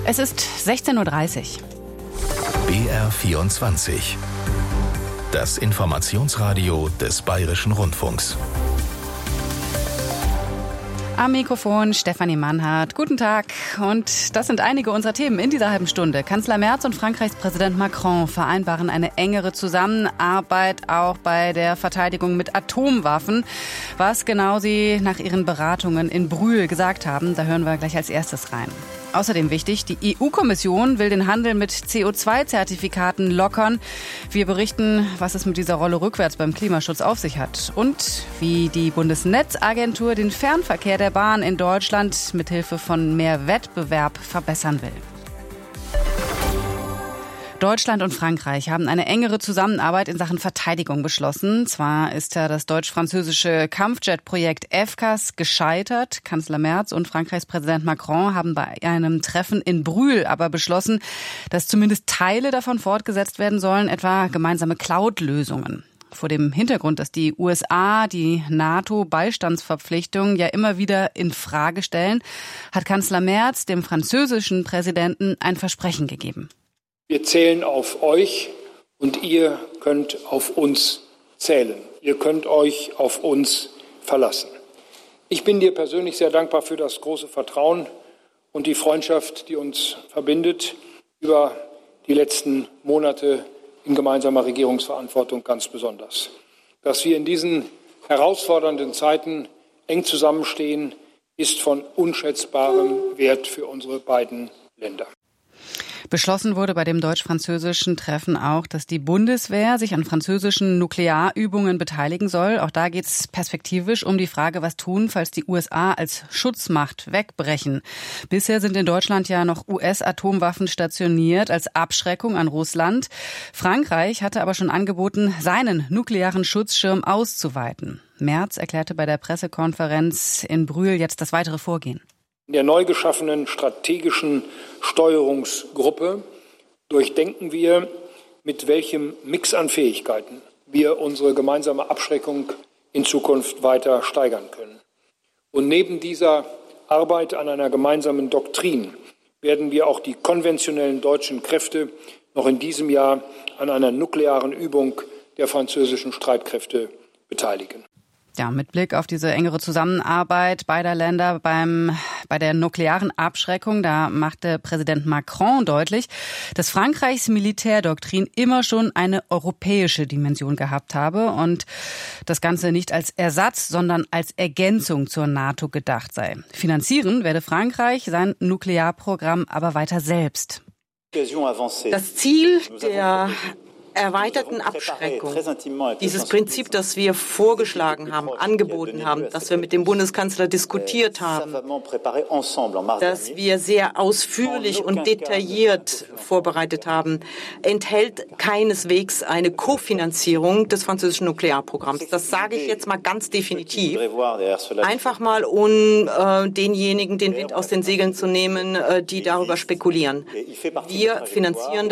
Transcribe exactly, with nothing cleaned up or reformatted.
Es ist sechzehn Uhr dreißig. B R vierundzwanzig. Das Informationsradio des Bayerischen Rundfunks. Am Mikrofon Stefanie Mannhardt. Guten Tag. Und das sind einige unserer Themen in dieser halben Stunde. Kanzler Merz und Frankreichs Präsident Macron vereinbaren eine engere Zusammenarbeit auch bei der Verteidigung mit Atomwaffen. Was genau sie nach ihren Beratungen in Brühl gesagt haben, da hören wir gleich als erstes rein. Außerdem wichtig, die E U-Kommission will den Handel mit C O zwei Zertifikaten lockern. Wir berichten, was es mit dieser Rolle rückwärts beim Klimaschutz auf sich hat. Und wie die Bundesnetzagentur den Fernverkehr der Bahn in Deutschland mithilfe von mehr Wettbewerb verbessern will. Deutschland und Frankreich haben eine engere Zusammenarbeit in Sachen Verteidigung beschlossen. Zwar ist ja das deutsch-französische Kampfjet-Projekt F C A S gescheitert. Kanzler Merz und Frankreichs Präsident Macron haben bei einem Treffen in Brühl aber beschlossen, dass zumindest Teile davon fortgesetzt werden sollen, etwa gemeinsame Cloud-Lösungen. Vor dem Hintergrund, dass die U S A die NATO-Beistandsverpflichtung ja immer wieder in Frage stellen, hat Kanzler Merz dem französischen Präsidenten ein Versprechen gegeben. Wir zählen auf euch und ihr könnt auf uns zählen. Ihr könnt euch auf uns verlassen. Ich bin dir persönlich sehr dankbar für das große Vertrauen und die Freundschaft, die uns verbindet, über die letzten Monate in gemeinsamer Regierungsverantwortung ganz besonders. Dass wir in diesen herausfordernden Zeiten eng zusammenstehen, ist von unschätzbarem Wert für unsere beiden Länder. Beschlossen wurde bei dem deutsch-französischen Treffen auch, dass die Bundeswehr sich an französischen Nuklearübungen beteiligen soll. Auch da geht es perspektivisch um die Frage, was tun, falls die U S A als Schutzmacht wegbrechen. Bisher sind in Deutschland ja noch U S-Atomwaffen stationiert als Abschreckung an Russland. Frankreich hatte aber schon angeboten, seinen nuklearen Schutzschirm auszuweiten. Merz erklärte bei der Pressekonferenz in Brühl jetzt das weitere Vorgehen. In der neu geschaffenen strategischen Steuerungsgruppe durchdenken wir, mit welchem Mix an Fähigkeiten wir unsere gemeinsame Abschreckung in Zukunft weiter steigern können. Und neben dieser Arbeit an einer gemeinsamen Doktrin werden wir auch die konventionellen deutschen Kräfte noch in diesem Jahr an einer nuklearen Übung der französischen Streitkräfte beteiligen. Ja, mit Blick auf diese engere Zusammenarbeit beider Länder beim, bei der nuklearen Abschreckung, da machte Präsident Macron deutlich, dass Frankreichs Militärdoktrin immer schon eine europäische Dimension gehabt habe und das Ganze nicht als Ersatz, sondern als Ergänzung zur NATO gedacht sei. Finanzieren werde Frankreich sein Nuklearprogramm aber weiter selbst. Das Ziel der erweiterten Abschreckung, dieses Prinzip, das wir vorgeschlagen haben, angeboten haben, das wir mit dem Bundeskanzler diskutiert haben, das wir sehr ausführlich und detailliert vorbereitet haben, enthält keineswegs eine Kofinanzierung des französischen Nuklearprogramms. Das sage ich jetzt mal ganz definitiv. Einfach mal, um äh, denjenigen den Wind aus den Segeln zu nehmen, äh, die darüber spekulieren. Wir finanzieren